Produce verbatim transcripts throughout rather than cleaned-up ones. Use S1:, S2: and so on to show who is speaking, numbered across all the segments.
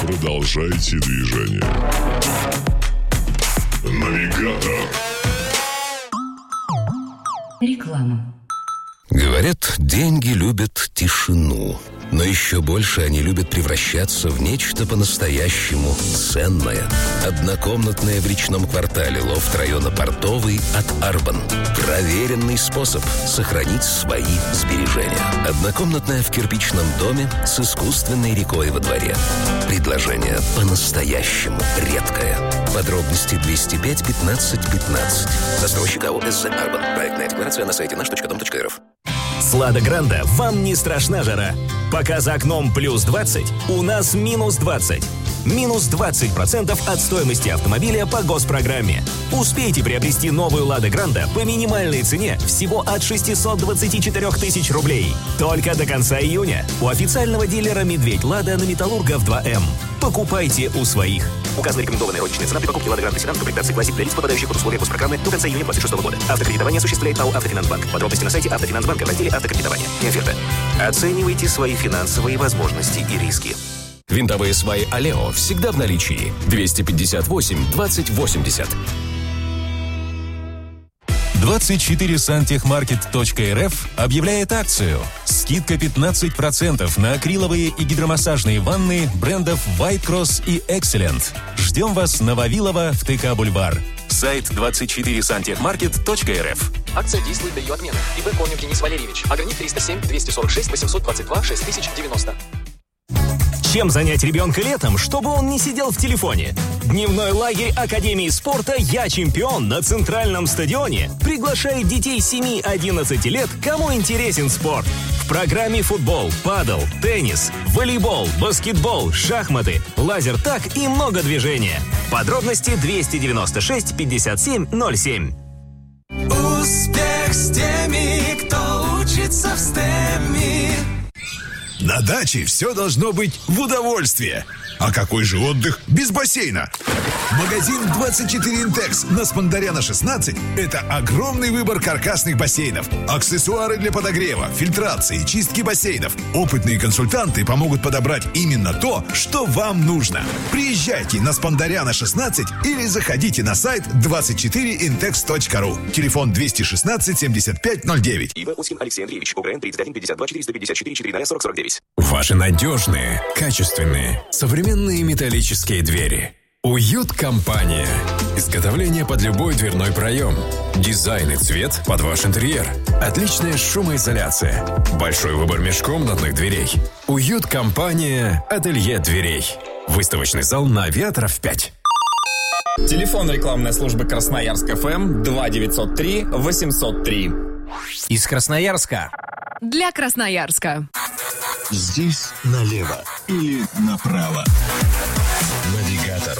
S1: Продолжайте движение. Навигатор.
S2: Реклама.
S3: Говорят, деньги любят тишину, но еще больше они любят превращаться в нечто по-настоящему ценное. Однокомнатная в речном квартале лофт района Портовый от Арбан. Проверенный способ сохранить свои сбережения. Однокомнатная в кирпичном доме с искусственной рекой во дворе. Предложение по-настоящему редкое. Подробности двести пять пятнадцать пятнадцать. Застройщик АО СЗ Арбан. Проектная декларация на сайте наш точка дом точка эр эф.
S4: С Лада Гранта вам не страшна жара. Пока за окном плюс двадцать, у нас минус двадцать. Минус двадцать процентов от стоимости автомобиля по госпрограмме. Успейте приобрести новую Лада Гранта по минимальной цене всего от шестьсот двадцать четыре тысяч рублей. Только до конца июня. У официального дилера «Медведь Лада» на Металлургов два эм. Покупайте у своих. Указана рекомендованная розничная цена при покупке Лада Гранта седан в комплектации классик для лиц, попадающих под условия госпрограммы до конца июня двадцать шестого года. Автокредитование осуществляет АО «Автофинансбанк». Подробности на сайте Автофинансбанка в разделе «Автокредитование». Не оферта. Оценивайте свои финансовые возможности и риски.
S5: Винтовые сваи Алео всегда в наличии. двести пятьдесят восемь двадцать восемьдесят.
S6: двадцать четыре сантехмаркет точка эр эф объявляет акцию. Скидка пятнадцать процентов на акриловые и гидромассажные ванны брендов White Cross и Excellent. Ждем вас на Вавилова в ТК-бульвар. Сайт двадцать четыре сантехмаркет точка эр эф.
S7: Акция действует до ее отмены. ИП Конюк Денис Валерьевич. Ограничь триста семь двести сорок шесть восемьсот двадцать два шесть тысяч девяносто.
S4: Чем занять ребенка летом, чтобы он не сидел в телефоне? Дневной лагерь Академии спорта «Я чемпион» на Центральном стадионе приглашает детей семи-одиннадцати лет, кому интересен спорт. В программе футбол, падл, теннис, волейбол, баскетбол, шахматы, лазертаг и много движения. Подробности двести девяносто шесть пятьдесят семь ноль семь.
S8: Успех с теми, кто учится в стеме.
S9: На даче все должно быть в удовольствие. А какой же отдых без бассейна? Магазин двадцать четыре Интекс на Спандаряна шестнадцать – это огромный выбор каркасных бассейнов, аксессуары для подогрева, фильтрации, чистки бассейнов. Опытные консультанты помогут подобрать именно то, что вам нужно. Приезжайте на Спандаряна шестнадцать или заходите на сайт двадцать четыре интекс точка ру. Телефон двести шестнадцать семьдесят пять ноль девять.
S4: Ива Ускин Алексей Андреевич. УГРН тридцать один пятьдесят два четыреста пятьдесят четыре четыре сорок сорок девять.
S5: Ваши надежные, качественные, современные металлические двери. Уют-компания. Изготовление под любой дверной проем. Дизайн и цвет под ваш интерьер. Отличная шумоизоляция. Большой выбор межкомнатных дверей. Уют-компания «Ателье дверей». Выставочный зал на Авиаторов пять.
S10: Телефон рекламной службы Красноярск эф эм два девятьсот три восемьсот три.
S11: Из Красноярска.
S12: Для Красноярска.
S1: Здесь налево или направо. Навигатор.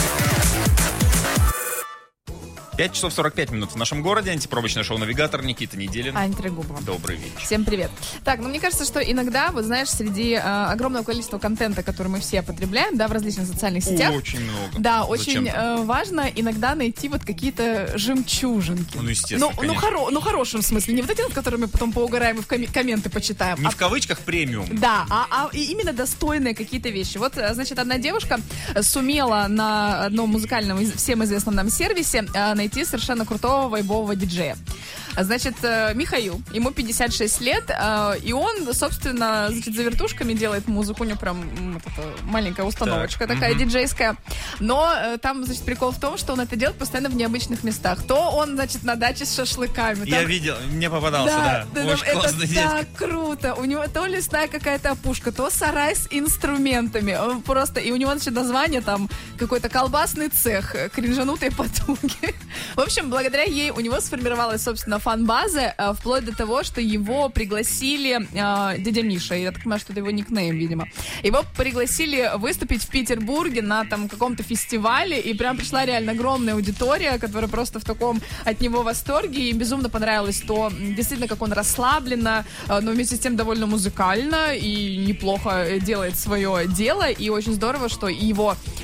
S10: пять часов сорок пять минут в нашем городе. Антипробочное шоу «Навигатор». Никита Неделин.
S12: Аня Трегубова.
S10: Добрый вечер.
S12: Всем привет. Так, ну мне кажется, что иногда, вот знаешь, среди э, огромного количества контента, который мы все потребляем, да, в различных социальных сетях.
S10: Очень много.
S12: Да, очень э, важно иногда найти вот какие-то жемчужинки.
S10: Ну, естественно,
S12: Ну, ну, хоро, ну хорошем смысле. Не вот эти, над которыми потом поугараем и в коми- комменты почитаем.
S10: Не
S12: а,
S10: в кавычках премиум.
S12: Да, а, а и именно достойные какие-то вещи. Вот, значит, одна девушка сумела на одном музыкальном, всем известном нам сервисе э, найти совершенно крутого вайбового диджея. Значит, Михаил, ему пятьдесят шесть лет, и он, собственно, значит, за вертушками делает музыку, у него прям вот эта маленькая установочка так. такая mm-hmm. диджейская. Но там, значит, прикол в том, что он это делает постоянно в необычных местах. То он, значит, на даче с шашлыками.
S10: Я
S12: там...
S10: видел, мне попадался, да.
S12: да.
S10: да Очень
S12: это
S10: классно здесь.
S12: Так круто. У него то лесная какая-то опушка, то сарай с инструментами. Просто, и у него, значит, название там какой-то колбасный цех, кринжанутые потуги. В общем, благодаря ей у него сформировалась, собственно, фан-база, э, вплоть до того, что его пригласили э, дядя Миша, я так понимаю, что это его никнейм, видимо. Его пригласили выступить в Петербурге на там каком-то фестивале, и прям пришла реально огромная аудитория, которая просто в таком от него восторге, и безумно понравилось то, действительно, как он расслабленно, э, но вместе с тем довольно музыкально и неплохо делает свое дело, и очень здорово, что его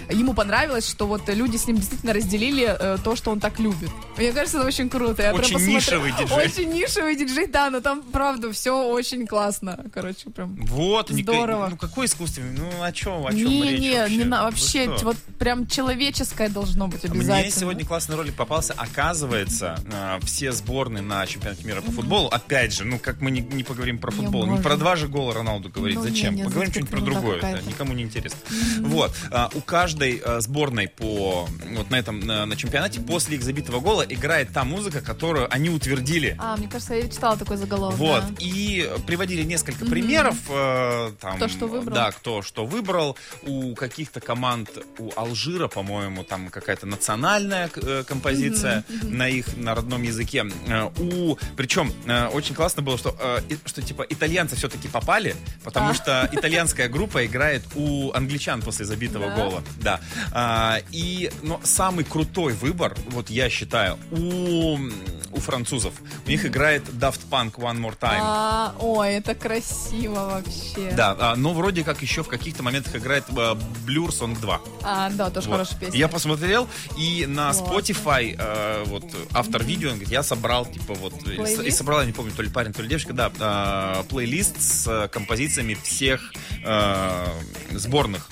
S12: ему понравилось, что вот люди с ним действительно разделили э, то, что он так любит. Мне кажется, это очень круто. Я
S2: очень нишевый диджей.
S12: Очень нишевый диджей, да, но там, правда, все очень классно. Короче, прям
S2: вот,
S12: здорово.
S2: Не, ну какой искусственный? Ну о чем, о чем
S12: не,
S2: речь
S12: не,
S2: вообще?
S12: Не, на, вообще, вот прям человеческое должно быть обязательно.
S2: Мне сегодня классный ролик попался. Оказывается, все сборные на чемпионате мира по футболу, опять же, ну как мы не, не поговорим про футбол, не про два же гола Роналду говорить, ну, зачем? Не, не, поговорим что-нибудь про другое, это никому не интересно. Mm-hmm. Вот, у каждой сборной по вот на этом на, на чемпионате после их забитого гола играет та музыка, которую они утвердили.
S12: А, мне кажется, я читала такой заголовок.
S2: Вот,
S12: да.
S2: И приводили несколько mm-hmm. примеров. Э, там,
S12: кто что выбрал.
S2: Да, кто что выбрал. У каких-то команд, у Алжира, по-моему, там какая-то национальная э, композиция mm-hmm. Mm-hmm. на их, на родном языке. Э, у, причем э, очень классно было, что, э, что типа итальянцы все-таки попали, потому а. что итальянская группа играет у англичан после забитого да. гола. Да. А, и, но самый крутой выбор, вот я считаю, у, у французов. У них играет Daft Punk One More Time.
S12: А, ой, это красиво вообще.
S2: Да, а, но вроде как еще в каких-то моментах играет а, Blur Song два.
S12: А, да, тоже вот. Хорошая песня.
S2: Я посмотрел, и на Spotify а, вот, автор mm-hmm. видео, он говорит, я собрал, типа, вот, плейлист? и собрала, я не помню, то ли парень, то ли девочка, да, а, плейлист с а, композициями всех а, сборных.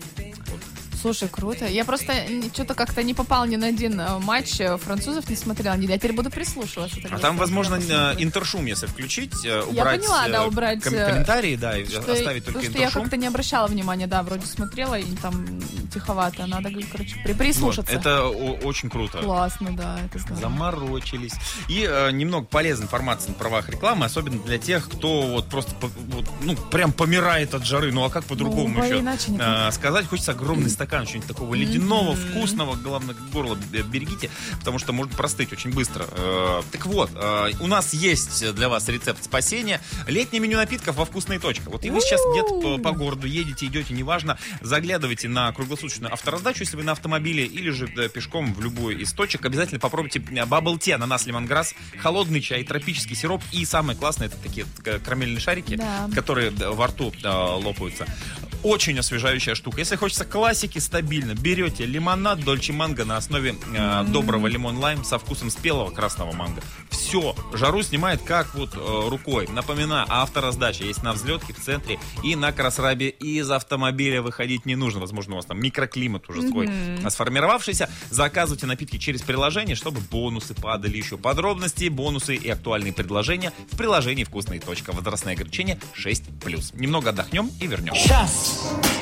S12: Слушай, круто. Я просто что-то как-то не попал ни на один матч французов, не смотрела. Я теперь буду прислушиваться.
S2: А там, возможно, интершум, если включить, убрать,
S12: я поняла, да, убрать
S2: комментарии, да, и
S12: что,
S2: оставить только интершум.
S12: Я как-то не обращала внимания, да, вроде смотрела, и там тиховато. Надо, короче, прислушаться.
S2: Вот, это очень круто.
S12: Классно, да, это здорово.
S2: Заморочились. И э, немного полезной информации на правах рекламы, особенно для тех, кто вот просто, вот, ну, прям помирает от жары. Ну, а как по-другому ну, еще э, сказать? Хочется огромный стакан чего-нибудь такого ледяного, mm-hmm. вкусного, главное, горло берегите, потому что можно простыть очень быстро. Так вот, у нас есть для вас рецепт спасения. Летнее меню напитков во «Вкусная точка». Вот и вы сейчас где-то по городу едете, идете, неважно, заглядывайте на круглосуточную автораздачу, если вы на автомобиле, или же пешком в любую из точек. Обязательно попробуйте Bubble Tea, ананас, лемонграсс, холодный чай, тропический сироп. И самое классное, это такие карамельные шарики, да. которые во рту лопаются. Очень освежающая штука. Если хочется классики, стабильно берете лимонад Дольче Манго на основе э, mm-hmm. доброго лимон-лайм со вкусом спелого красного манго. Все, жару снимает как вот э, рукой. Напоминаю, автораздача есть на Взлетке в центре и на Красрабе. И из автомобиля выходить не нужно. Возможно, у вас там микроклимат уже свой mm-hmm. сформировавшийся. Заказывайте напитки через приложение, чтобы бонусы падали. Еще подробности, бонусы и актуальные предложения в приложении «Вкусная точка». Возрастное ограничение шесть плюс. Немного отдохнем и вернемся.
S13: Сейчас